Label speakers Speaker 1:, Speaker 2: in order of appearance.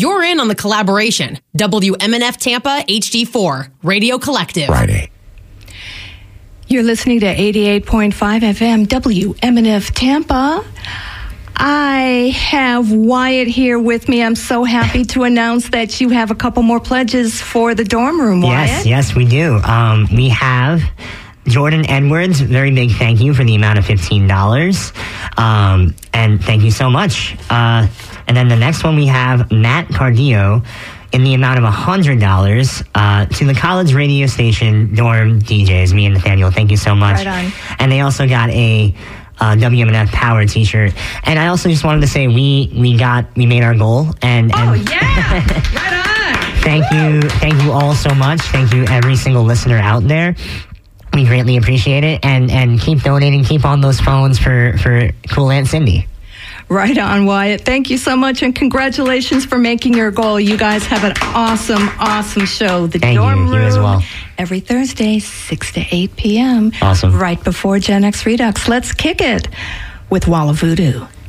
Speaker 1: You're in on the collaboration. WMNF Tampa HD4 Radio Collective.
Speaker 2: Friday.
Speaker 3: You're listening to 88.5 FM WMNF Tampa. I have Wyatt here with me. I'm so happy to announce that you have a couple more pledges for the dorm room, Wyatt.
Speaker 4: Yes, we do. We have Jordan Edwards. Very big thank you for the amount of $15. And thank you so much. And then the next one we have Matt Cardillo in the amount of $100 to the college radio station dorm DJs, me and Nathaniel. Thank you so much.
Speaker 3: Right on.
Speaker 4: And they also got a WMNF Power t-shirt. And I also just wanted to say we made our goal. And
Speaker 3: oh, yeah! Right on!
Speaker 4: Thank you all so much. Thank you every single listener out there. We greatly appreciate it. And keep donating, keep on those phones for cool Aunt Cindy.
Speaker 3: Right on, Wyatt. Thank you so much, and congratulations for making your goal. You guys have an awesome show. The Dorm Room,
Speaker 4: you as well.
Speaker 3: Every Thursday, 6 to 8 p.m.
Speaker 4: Awesome.
Speaker 3: Right before Gen X Redux. Let's kick it with Walla Voodoo.